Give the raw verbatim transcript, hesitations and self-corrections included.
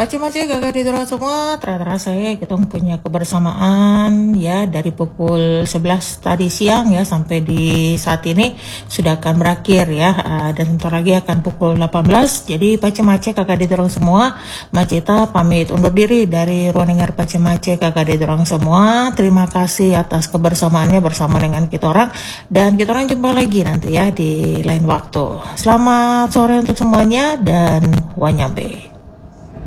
Pace-pace kakak di dorong semua, terasa ya kita punya kebersamaan ya dari pukul sebelas tadi siang ya sampai di saat ini sudah akan berakhir ya. Uh, dan sebentar lagi akan pukul delapan belas. Jadi pace-mace kakak di dorong semua, Maceta pamit undur diri dari ruang dengar pace-mace kakak di dorong semua. Terima kasih atas kebersamaannya bersama dengan kita orang, dan kita orang jumpa lagi nanti ya di lain waktu. Selamat sore untuk semuanya dan wanyambe.